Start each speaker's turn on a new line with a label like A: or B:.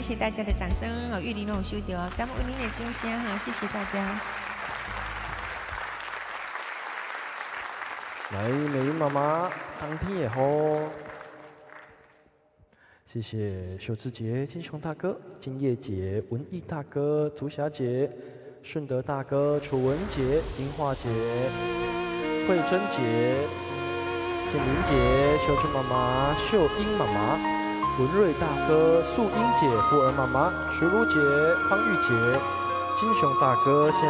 A: 谢大家的掌声哦，玉林拢有收到，感恩您的掌声哈，谢谢大家。
B: 来，美云妈妈，当天也好。谢谢秀芝姐、金雄大哥、金叶姐、文艺大哥、竹霞姐、顺德大哥、楚文姐、樱花姐、慧珍姐、建明姐、秀芝妈妈、秀英妈妈、文瑞大哥、素英姐、福儿妈妈、淑如姐、方玉姐、金雄大哥。